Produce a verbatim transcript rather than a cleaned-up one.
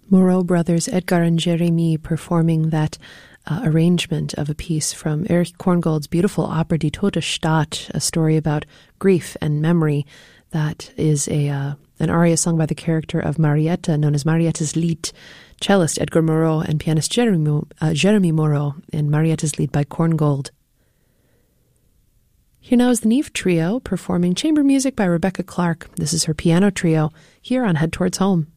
Moreau brothers Edgar and Jérémie performing that uh, arrangement of a piece from Erich Korngold's beautiful opera Die Tote Stadt, a story about grief and memory. That is a uh, an aria sung by the character of Marietta, known as Marietta's Lied, cellist Edgar Moreau and pianist Jérémie, uh, Jérémie Moreau in Marietta's Lied by Korngold. Here now is the Neve Trio performing chamber music by Rebecca Clark. This is her piano trio here on Head Towards Home.